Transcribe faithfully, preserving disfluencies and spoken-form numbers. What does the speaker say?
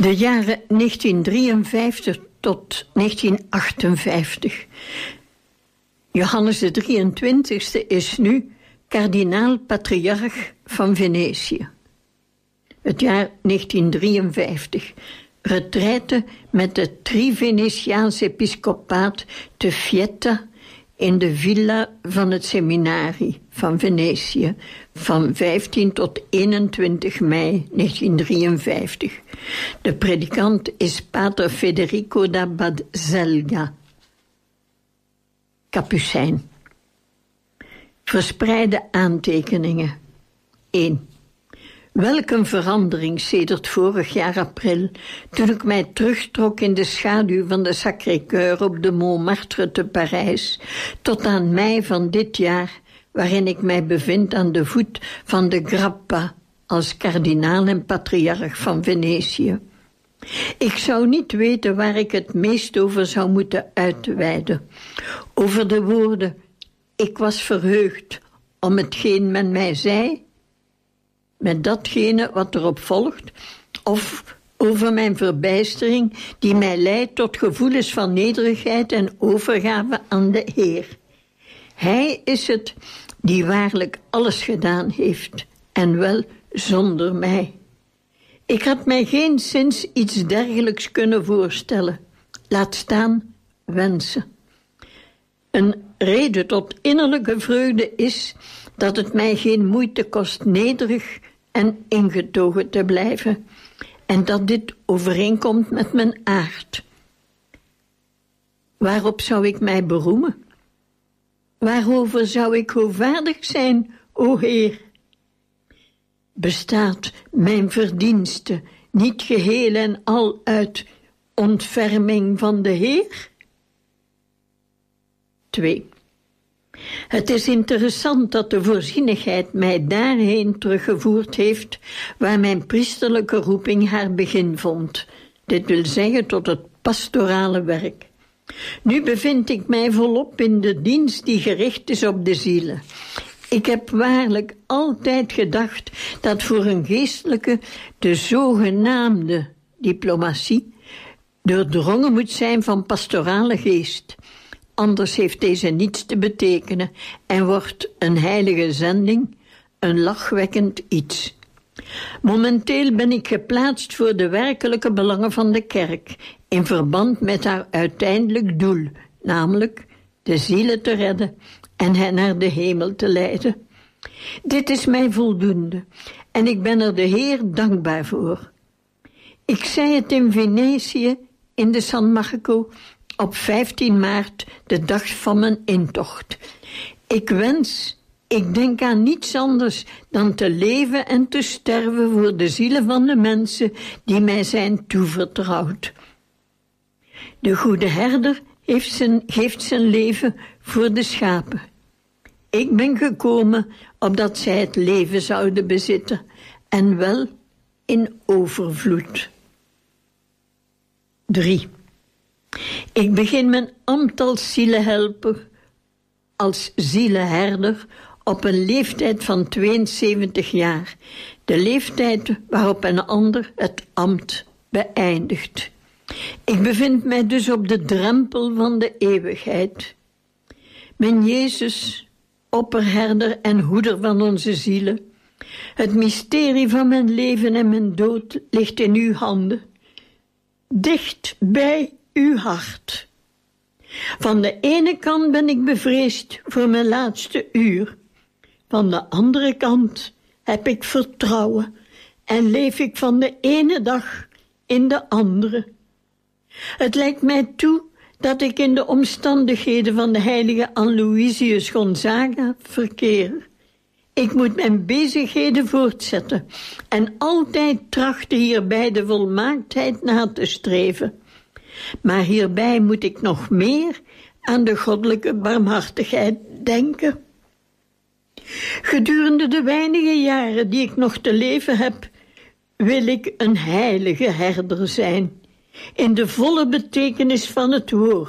De jaren negentien drieënvijftig tot negentien achtenvijftig. Johannes de drieëntwintigste is nu kardinaal-patriarch van Venetië. Het jaar negentien drieënvijftig. Retraite met het Tri-Venetiaans episcopaat te Fietta in de villa van het seminarie van Venetië van vijftien tot eenentwintig mei negentien drieënvijftig. De predikant is pater Federico da Bazzelga, Capucijn. Verspreide aantekeningen. één. Welk een verandering sedert vorig jaar april, toen ik mij terugtrok in de schaduw van de Sacré-Cœur op de Montmartre te Parijs, tot aan mei van dit jaar, waarin ik mij bevind aan de voet van de Grappa als kardinaal en patriarch van Venetië. Ik zou niet weten waar ik het meest over zou moeten uitweiden. Over de woorden, ik was verheugd om hetgeen men mij zei, met datgene wat erop volgt, of over mijn verbijstering die mij leidt tot gevoelens van nederigheid en overgave aan de Heer. Hij is het die waarlijk alles gedaan heeft, en wel zonder mij. Ik had mij geenszins iets dergelijks kunnen voorstellen, laat staan wensen. Een reden tot innerlijke vreugde is dat het mij geen moeite kost nederig en ingetogen te blijven, en dat dit overeenkomt met mijn aard. Waarop zou ik mij beroemen? Waarover zou ik hoovaardig zijn, o Heer? Bestaat mijn verdienste niet geheel en al uit ontferming van de Heer? twee. Het is interessant dat de voorzienigheid mij daarheen teruggevoerd heeft waar mijn priesterlijke roeping haar begin vond. Dit wil zeggen tot het pastorale werk. Nu bevind ik mij volop in de dienst die gericht is op de zielen. Ik heb waarlijk altijd gedacht dat voor een geestelijke de zogenaamde diplomatie doordrongen moet zijn van pastorale geest. Anders heeft deze niets te betekenen en wordt een heilige zending een lachwekkend iets. Momenteel ben ik geplaatst voor de werkelijke belangen van de kerk in verband met haar uiteindelijk doel, namelijk de zielen te redden en hen naar de hemel te leiden. Dit is mij voldoende en ik ben er de Heer dankbaar voor. Ik zei het in Venetië in de San Marco op vijftien maart, de dag van mijn intocht. Ik wens, ik denk aan niets anders dan te leven en te sterven voor de zielen van de mensen die mij zijn toevertrouwd. De goede herder heeft zijn, geeft zijn leven voor de schapen. Ik ben gekomen opdat zij het leven zouden bezitten, en wel in overvloed. drie. Ik begin mijn ambt als zielenhelper, als zielenherder, op een leeftijd van tweeënzeventig jaar. De leeftijd waarop een ander het ambt beëindigt. Ik bevind mij dus op de drempel van de eeuwigheid. Mijn Jezus, opperherder en hoeder van onze zielen, het mysterie van mijn leven en mijn dood ligt in uw handen. Dicht bij uw hart. Van de ene kant ben ik bevreesd voor mijn laatste uur. Van de andere kant heb ik vertrouwen en leef ik van de ene dag in de andere. Het lijkt mij toe dat ik in de omstandigheden van de heilige Aloysius Gonzaga verkeer. Ik moet mijn bezigheden voortzetten en altijd trachten hierbij de volmaaktheid na te streven. Maar hierbij moet ik nog meer aan de goddelijke barmhartigheid denken. Gedurende de weinige jaren die ik nog te leven heb, wil ik een heilige herder zijn, in de volle betekenis van het woord.